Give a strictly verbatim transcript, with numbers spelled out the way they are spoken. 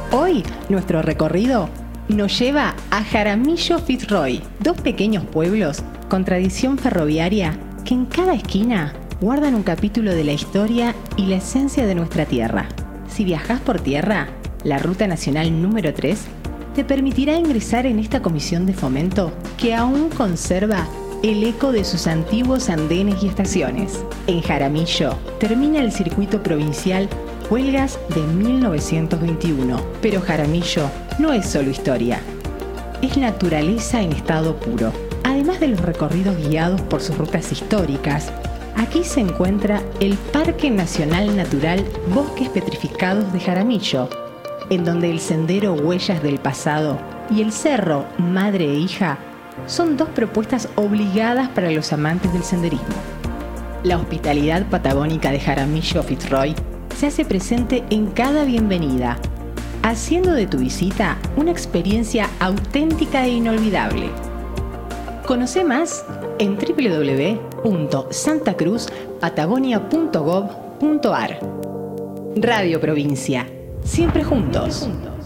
Hoy, nuestro recorrido nos lleva a Jaramillo Fitzroy, dos pequeños pueblos con tradición ferroviaria que en cada esquina guardan un capítulo de la historia y la esencia de nuestra tierra. Si viajás por tierra, la Ruta Nacional número tres te permitirá ingresar en esta comisión de fomento que aún conserva el eco de sus antiguos andenes y estaciones. En Jaramillo termina el circuito provincial Huelgas de mil novecientos veintiuno, pero Jaramillo no es solo historia, es naturaleza en estado puro. Además de los recorridos guiados por sus rutas históricas, aquí se encuentra el Parque Nacional Natural Bosques Petrificados de Jaramillo, en donde el sendero Huellas del Pasado y el cerro Madre e Hija son dos propuestas obligadas para los amantes del senderismo. La hospitalidad patagónica de Jaramillo Fitzroy se hace presente en cada bienvenida, haciendo de tu visita una experiencia auténtica e inolvidable. Conoce más en doble u doble u doble u punto santa cruz patagonia punto gov punto ar. Radio Provincia, siempre juntos. Siempre juntos.